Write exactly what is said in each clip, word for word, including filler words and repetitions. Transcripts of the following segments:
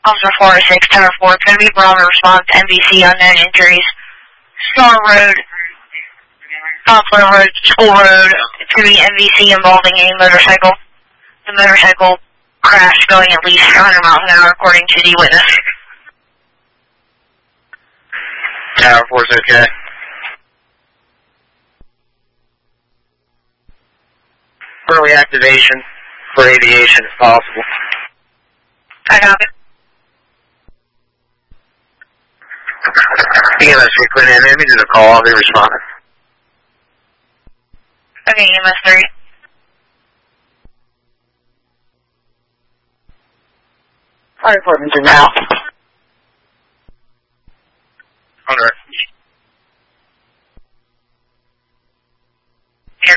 Officer four oh six, Tower four, it's going to be barometer response, N B C, unknown injuries. Star Road, Poplar Road, School Road, it's going to be N B C involving a motorcycle. The motorcycle crashed going at least one hundred miles an hour according to the witness. Tower four is okay. Early activation for aviation if possible. I got it. E M S three, Quinn, and me to the call, I'll be responding. Okay, E M S three. Fire department are now. Under. Here.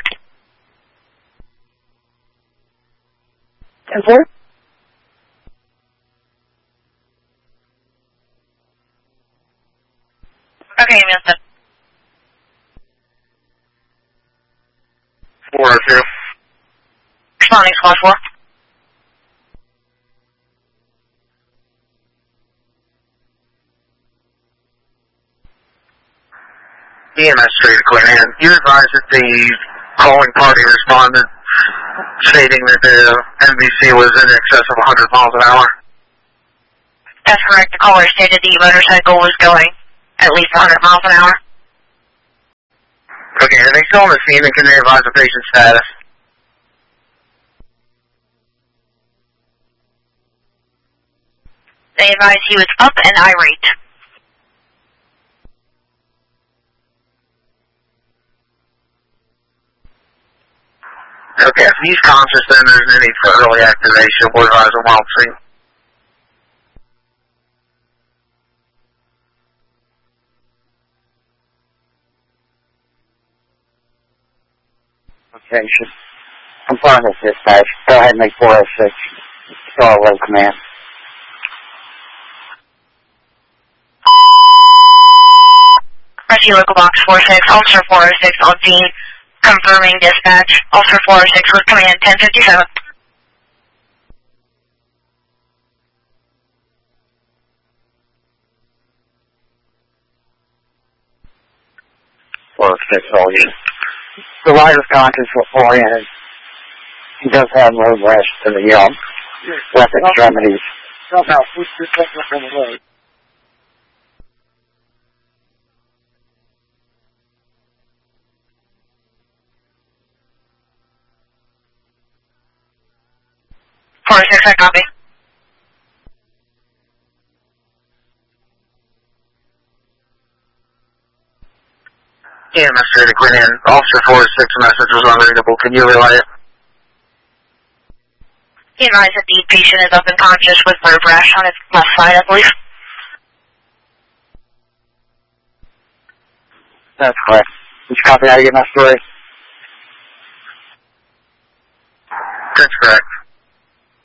ten four? Okay, E M S four oh two. responding squad four. E M S three to Quinn, and you advised that the calling party responded stating that the N B C was in excess of one hundred miles an hour. That's correct. The caller stated the motorcycle was going at least one hundred miles an hour. Okay, are they still on the scene and can they advise the patient's status? They advised he was up and irate. Okay, if he's conscious, then there's no need for early activation. We'll advise him while scene. Okay, should confirm with dispatch. Go ahead and make four oh six. Star Road Command. Rescue local box four six, Officer four oh six on scene, confirming dispatch. Officer four oh six with command ten fifty-seven. four oh six, all you. The rider's conscious beforehand. He does have road rash to the um, left extremities. Somehow, push your second from the road. four oh six, I copy. E M S three to Quinn, and Officer four oh six message was unreadable. Can you relay it? He advised that the patient is up and conscious with road rash on his left side, I believe. That's correct. Did you copy that again, that's three? That's correct.